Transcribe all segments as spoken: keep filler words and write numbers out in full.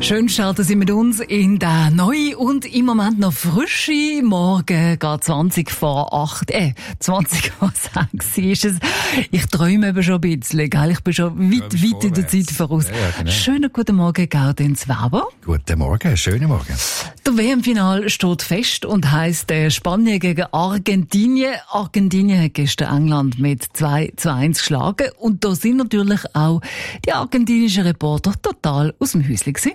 Schön starten Sie mit uns in den neuen und im Moment noch frischen Morgen, gar zwanzig vor acht, äh, zwanzig vor sechs ist es. Ich träume eben schon ein bisschen, gell? Ich bin schon weit, ja, weit in der Zeit voraus. Ja, ja, genau. Schönen guten Morgen, Gaudenz Weber. Guten Morgen, schönen Morgen. Der W M-Final steht fest und heisst äh, Spanien gegen Argentinien. Argentinien hat gestern England mit zwei zu eins geschlagen und da sind natürlich auch die argentinischen Reporter total aus dem Häuschen gewesen.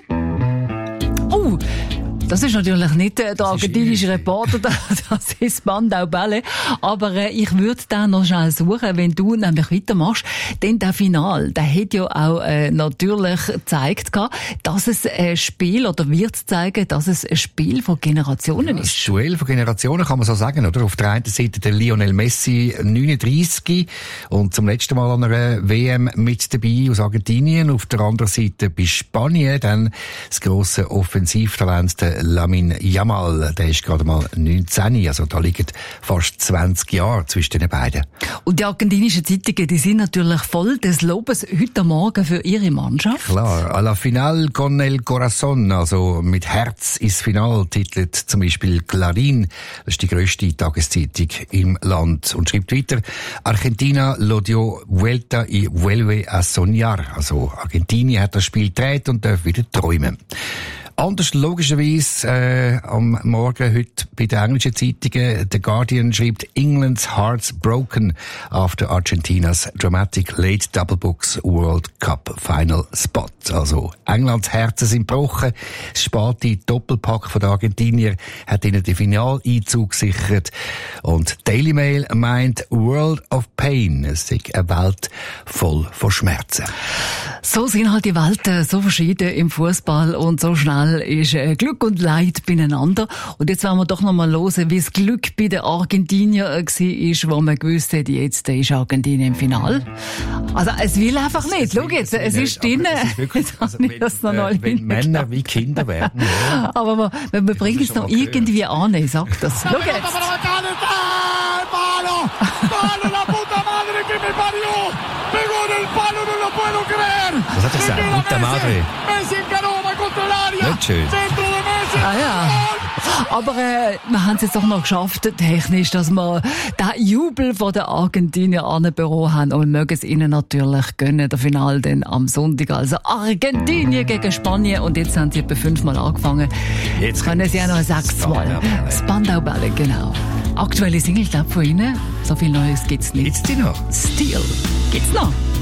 Oh, das ist natürlich nicht äh, der argentinische Reporter, das ist Spandau Ballet. Aber äh, ich würde den noch schnell suchen, wenn du nämlich weitermachst. Denn der Final, der hat ja auch äh, natürlich gezeigt, dass es ein Spiel, oder wird zeigen, dass es ein Spiel von Generationen ist. Ein Duell von Generationen kann man so sagen, oder? Auf der einen Seite der Lionel Messi, neununddreissig, und zum letzten Mal an einer W M mit dabei aus Argentinien. Auf der anderen Seite bei Spanien dann das grosse Offensivtalent, der Lamine Yamal, der ist gerade mal neunzehn, also da liegen fast zwanzig Jahre zwischen den beiden. Und die argentinischen Zeitungen, die sind natürlich voll des Lobes heute Morgen für ihre Mannschaft. Klar, a la final con el corazón, also mit Herz ins Final, titelt zum Beispiel Clarín, das ist die grösste Tageszeitung im Land, und schreibt weiter: Argentina lo dio vuelta y vuelve a soñar, also Argentinien hat das Spiel gedreht und darf wieder träumen. Anders logischerweise äh, am Morgen heute bei den englischen Zeitungen. The Guardian schreibt: England's hearts broken after Argentinas dramatic late double books World Cup Final Spot. Also Englands Herzen sind gebrochen. Das späte Doppelpack von den Argentinier hat ihnen den Finaleinzug gesichert. Und Daily Mail meint World of Pain. Es ist eine Welt voll von Schmerzen. So sind halt die Welten so verschieden im Fußball, und so schnell ist Glück und Leid beieinander. Und jetzt wollen wir doch noch mal hören, wie das Glück bei den Argentiniern war, wo man gewusst hat, jetzt ist Argentinien im Finale. Also es will einfach nicht. Schau jetzt, es ist drin. Jetzt also, wenn, das noch äh, wenn Männer wie Kinder werden. Ja. Aber wir, wir, wir bringen es noch irgendwie an, ich sag das. Schau jetzt. Was hat er gesagt? Puta Madre. Nicht schön. Ah ja. Aber äh, wir haben es jetzt doch noch geschafft, technisch, dass wir den Jubel von den Argentinier anbekommen haben. Und wir mögen es ihnen natürlich gönnen, der Final dann am Sonntag. Also Argentinien gegen Spanien. Und jetzt haben sie etwa fünfmal angefangen. Jetzt können sie ja noch sechsmal. Spandau Ballet, genau. Aktuelle Single, glaube ich, von ihnen. So viel Neues gibt's nicht. Gibt's die noch? Still. Gibt's noch.